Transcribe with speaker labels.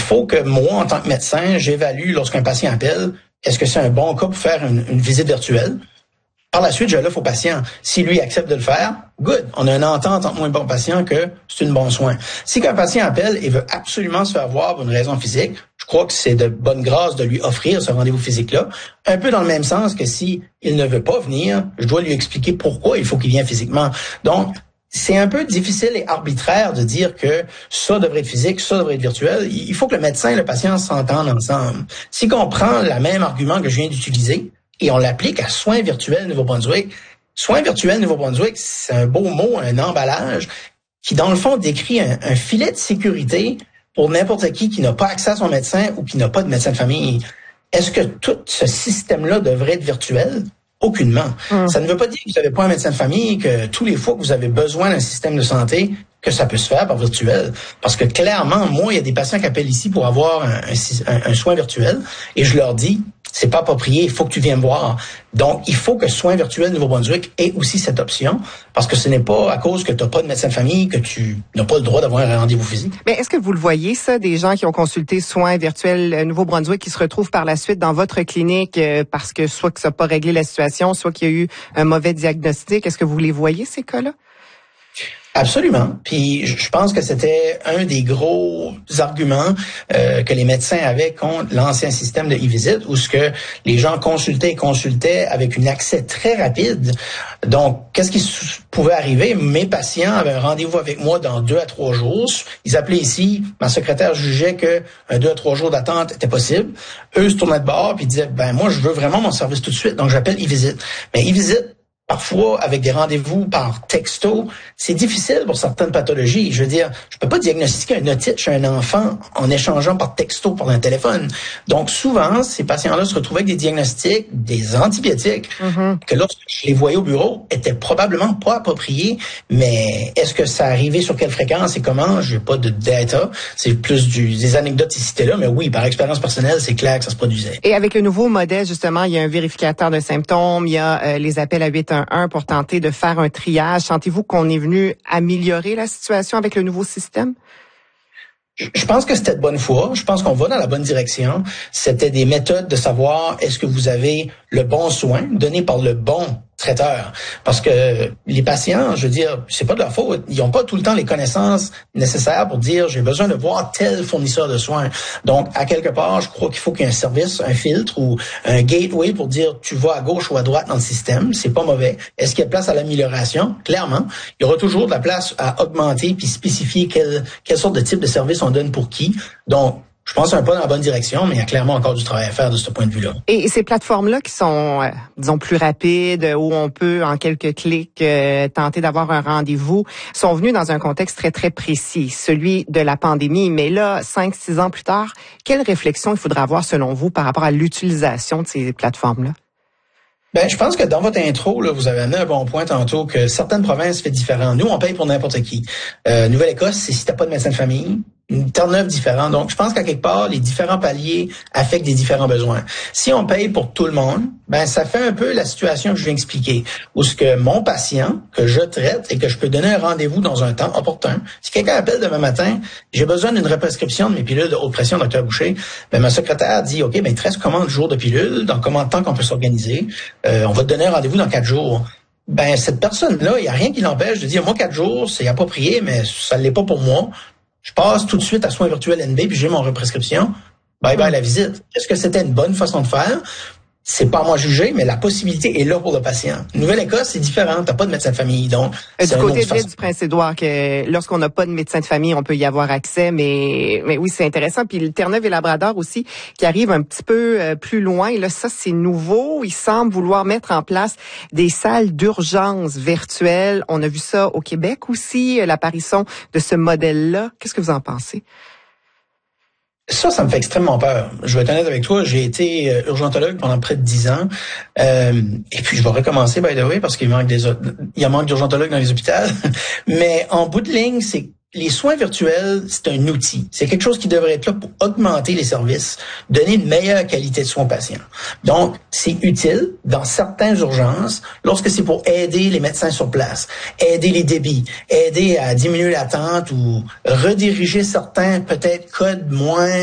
Speaker 1: faut que moi, en tant que médecin, j'évalue lorsqu'un patient appelle, est-ce que c'est un bon cas pour faire une visite virtuelle? Par la suite, je l'offre au patient. Si lui accepte de le faire, good. On a une entente entre moi et mon patient que c'est un bon soin. Si qu'un patient appelle et veut absolument se faire voir pour une raison physique, je crois que c'est de bonne grâce de lui offrir ce rendez-vous physique-là. Un peu dans le même sens que si il ne veut pas venir, je dois lui expliquer pourquoi il faut qu'il vienne physiquement. Donc, c'est un peu difficile et arbitraire de dire que ça devrait être physique, ça devrait être virtuel. Il faut que le médecin et le patient s'entendent ensemble. Si on prend le même argument que je viens d'utiliser, et on l'applique à soins virtuels Nouveau-Brunswick. Soins virtuels Nouveau-Brunswick, c'est un beau mot, un emballage qui, dans le fond, décrit un filet de sécurité pour n'importe qui n'a pas accès à son médecin ou qui n'a pas de médecin de famille. Est-ce que tout ce système-là devrait être virtuel? Aucunement. Ça ne veut pas dire que vous n'avez pas un médecin de famille, que tous les fois que vous avez besoin d'un système de santé, que ça peut se faire par virtuel. Parce que clairement, moi, il y a des patients qui appellent ici pour avoir un soin virtuel et je leur dis, c'est pas approprié, il faut que tu viennes me voir. Donc, il faut que Soins virtuels Nouveau-Brunswick ait aussi cette option, parce que ce n'est pas à cause que tu n'as pas de médecin de famille que tu n'as pas le droit d'avoir un rendez-vous physique.
Speaker 2: Mais est-ce que vous le voyez, ça, des gens qui ont consulté Soins virtuels Nouveau-Brunswick qui se retrouvent par la suite dans votre clinique parce que soit que ça n'a pas réglé la situation, soit qu'il y a eu un mauvais diagnostic? Est-ce que vous les voyez, ces cas-là?
Speaker 1: Absolument. Puis je pense que c'était un des gros arguments que les médecins avaient contre l'ancien système de e-visite, où ce que les gens consultaient avec un accès très rapide. Donc, qu'est-ce qui pouvait arriver? Mes patients avaient un rendez-vous avec moi dans 2 à 3 jours. Ils appelaient ici, ma secrétaire jugeait que 2 à 3 jours d'attente était possible. Eux se tournaient de bord puis disaient, moi, je veux vraiment mon service tout de suite, donc j'appelle e-visite. Mais e-visite, parfois, avec des rendez-vous par texto, c'est difficile pour certaines pathologies. Je veux dire, je peux pas diagnostiquer un otite chez un enfant en échangeant par texto par un téléphone. Donc, souvent, ces patients-là se retrouvaient avec des diagnostics, des antibiotiques, que lorsque je les voyais au bureau, étaient probablement pas appropriés. Mais est-ce que ça arrivait sur quelle fréquence et comment? J'ai pas de data. C'est plus des anecdotes ici et là. Mais oui, par expérience personnelle, c'est clair que ça se produisait.
Speaker 2: Et avec le nouveau modèle, justement, il y a un vérificateur de symptômes, il y a les appels à 811 pour tenter de faire un triage. Sentez-vous qu'on est venu améliorer la situation avec le nouveau système?
Speaker 1: Je pense que c'était de bonne foi. Je pense qu'on va dans la bonne direction. C'était des méthodes de savoir est-ce que vous avez le bon soin donné par le bon traiteur. Parce que les patients, je veux dire, c'est pas de leur faute. Ils n'ont pas tout le temps les connaissances nécessaires pour dire j'ai besoin de voir tel fournisseur de soins. Donc, à quelque part, je crois qu'il faut qu'il y ait un service, un filtre ou un gateway pour dire tu vas à gauche ou à droite dans le système. C'est pas mauvais. Est-ce qu'il y a place à l'amélioration? Clairement. Il y aura toujours de la place à augmenter puis spécifier quelle sorte de type de service on donne pour qui. Donc, je pense un pas dans la bonne direction, mais il y a clairement encore du travail à faire de ce point de vue-là.
Speaker 2: Et ces plateformes-là qui sont, disons, plus rapides, où on peut, en quelques clics, tenter d'avoir un rendez-vous, sont venues dans un contexte très, très précis, celui de la pandémie. Mais là, 5-6 ans plus tard, quelle réflexion il faudra avoir, selon vous, par rapport à l'utilisation de ces plateformes-là?
Speaker 1: Je pense que dans votre intro, là, vous avez amené un bon point tantôt que certaines provinces fait différent. Nous, on paye pour n'importe qui. Nouvelle-Écosse, c'est si t'as pas de médecin de famille. Terre-Neuve différent. Donc, je pense qu'à quelque part, les différents paliers affectent des différents besoins. Si on paye pour tout le monde, ça fait un peu la situation que je viens d'expliquer, où ce que mon patient, que je traite et que je peux donner un rendez-vous dans un temps opportun. Si quelqu'un appelle demain matin, j'ai besoin d'une represcription de mes pilules de haute pression, Dr. Boucher, ma secrétaire dit, OK, il te reste combien de jours de pilules, dans combien de temps qu'on peut s'organiser? On va te donner un rendez-vous dans 4 jours. Cette personne-là, il n'y a rien qui l'empêche de dire, moi, 4 jours, c'est approprié, mais ça ne l'est pas pour moi. Je passe tout de suite à Soins virtuels NB puis j'ai mon represcription. Bye bye la visite. Est-ce que c'était une bonne façon de faire? C'est pas à moi juger, mais la possibilité est là pour le patient. Nouvelle-Écosse, c'est différent. T'as pas de médecin de famille, donc
Speaker 2: du côté de l'île du Prince-Édouard, que lorsqu'on n'a pas de médecin de famille, on peut y avoir accès, mais oui, c'est intéressant. Puis le Terre-Neuve et Labrador aussi, qui arrive un petit peu plus loin. Et là, ça, c'est nouveau. Ils semblent vouloir mettre en place des salles d'urgence virtuelles. On a vu ça au Québec aussi, l'apparition de ce modèle-là. Qu'est-ce que vous en pensez?
Speaker 1: Ça me fait extrêmement peur. Je vais être honnête avec toi, j'ai été urgentologue pendant près de 10 ans. Et puis je vais recommencer, by the way, parce qu'il manque d'urgentologues dans les hôpitaux. Mais en bout de ligne, les soins virtuels, c'est un outil. C'est quelque chose qui devrait être là pour augmenter les services, donner une meilleure qualité de soins aux patients. Donc, c'est utile dans certaines urgences, lorsque c'est pour aider les médecins sur place, aider les débits, aider à diminuer l'attente ou rediriger certains, peut-être, codes moins